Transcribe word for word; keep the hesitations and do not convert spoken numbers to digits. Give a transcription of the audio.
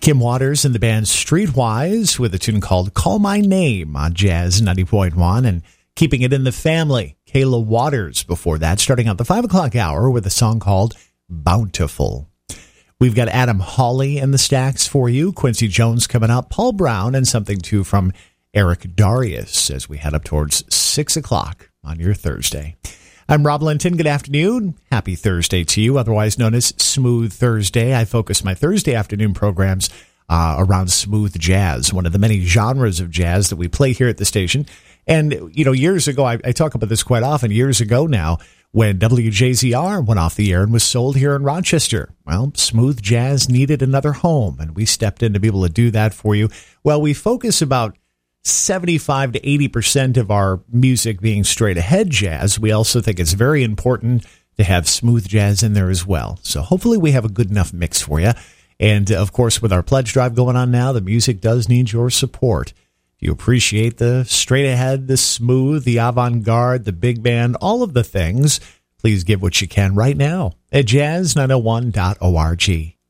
Kim Waters and the band Streetwise with a tune called Call My Name on Jazz ninety point one, and keeping it in the family, Kayla Waters before that, starting out the five o'clock hour with a song called Bountiful. We've got Adam Hawley in the stacks for you, Quincy Jones coming up, Paul Brown, and something too from Eric Darius as we head up towards six o'clock on your Thursday. I'm Rob Linton. Good afternoon. Happy Thursday to you, otherwise known as Smooth Thursday. I focus my Thursday afternoon programs uh, around smooth jazz, one of the many genres of jazz that we play here at the station. And, you know, years ago, I, I talk about this quite often, years ago now, when W J Z R went off the air and was sold here in Rochester. Well, smooth jazz needed another home, and we stepped in to be able to do that for you. Well, we focus about seventy-five to eighty percent of our music being straight ahead jazz. We also think it's very important to have smooth jazz in there as well. So hopefully we have a good enough mix for you. And of course, with our pledge drive going on now, the music does need your support. If you appreciate the straight ahead, the smooth, the avant-garde, the big band, all of the things, please give what you can right now at jazz nine oh one dot org.